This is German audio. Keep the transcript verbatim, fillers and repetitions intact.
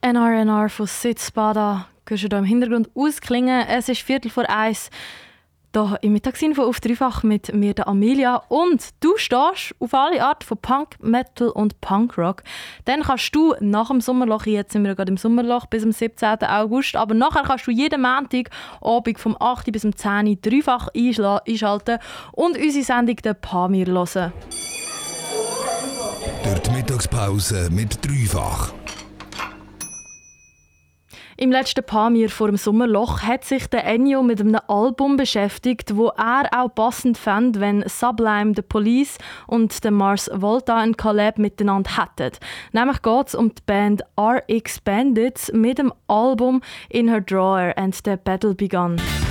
N R N R von Sitzbada. Hörst du hier im Hintergrund ausklingen. Es ist Viertel vor eins. Hier im Mittagsinfo auf Dreifach mit mir, der Amelia. Und du stehst auf alle Art von Punk, Metal und Punkrock. Dann kannst du nach dem Sommerloch, jetzt sind wir gerade im Sommerloch, bis zum siebzehnten August, aber nachher kannst du jeden Montag Abend vom acht bis zum zehn Dreifach einschalten und unsere Sendung «Der Pamir» hören. Durch die Mittagspause mit Dreifach. Im letzten Pamir vor dem Sommerloch hat sich der Ennio mit einem Album beschäftigt, wo er auch passend fand, wenn Sublime, The Police und der Mars Volta ein Collab miteinander hätten. Nämlich geht es um die Band R X Bandits mit dem Album In Her Drawer and the Battle Begun.